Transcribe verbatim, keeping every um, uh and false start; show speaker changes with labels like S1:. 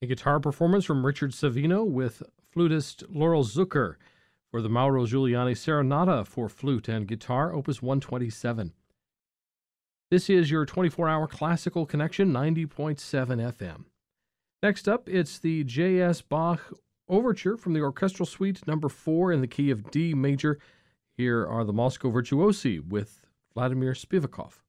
S1: A guitar performance from Richard Savino with flutist Laurel Zucker for the Mauro Giuliani Serenata for flute and guitar, opus one twenty-seven. This is your twenty-four hour classical connection, ninety point seven F M. Next up, it's the J S. Bach Overture from the Orchestral Suite number four in the key of D major. Here are the Moscow Virtuosi with Vladimir Spivakov.